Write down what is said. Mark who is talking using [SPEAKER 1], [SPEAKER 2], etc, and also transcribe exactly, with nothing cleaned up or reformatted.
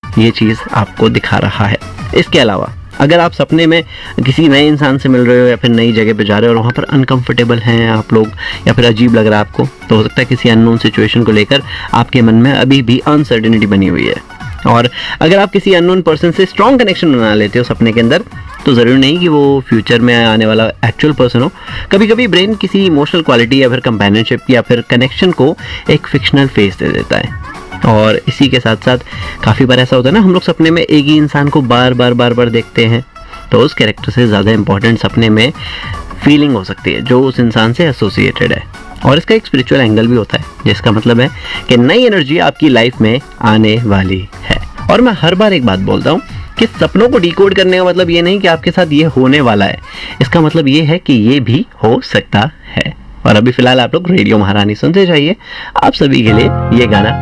[SPEAKER 1] ये चीज़ आपको दिखा रहा है। इसके अलावा अगर आप सपने में किसी नए इंसान से मिल रहे हो या फिर नई जगह पे जा रहे हो और वहाँ पर अनकंफर्टेबल हैं आप लोग या फिर अजीब लग रहा है आपको, तो हो सकता है किसी अननोन सिचुएशन को लेकर आपके मन में अभी भी अनसर्टेनिटी बनी हुई है। और अगर आप किसी अननोन पर्सन से स्ट्रॉन्ग कनेक्शन बना लेते हो सपने के अंदर, तो ज़रूरी नहीं कि वो फ्यूचर में आने वाला एक्चुअल पर्सन हो। कभी कभी ब्रेन किसी इमोशनल क्वालिटी या फिर कंपेनियनशिप या फिर कनेक्शन को एक फिक्शनल फेस दे देता है। और इसी के साथ साथ काफ़ी बार ऐसा होता है ना, हम लोग सपने में एक ही इंसान को बार बार बार बार देखते हैं, तो उस कैरेक्टर से ज़्यादा इंपॉर्टेंट सपने में फीलिंग हो सकती है जो उस इंसान से एसोसिएटेड है। और इसका एक स्पिरिचुअल एंगल भी होता है, जिसका मतलब है कि नई एनर्जी आपकी लाइफ में आने वाली है। और मैं हर बार एक बात बोलता हूँ कि सपनों को डिकोड करने का मतलब ये नहीं कि आपके साथ ये होने वाला है, इसका मतलब ये है कि ये भी हो सकता है। और अभी फिलहाल आप लोग रेडियो महारानी सुनते जाइए, आप सभी के लिए ये गाना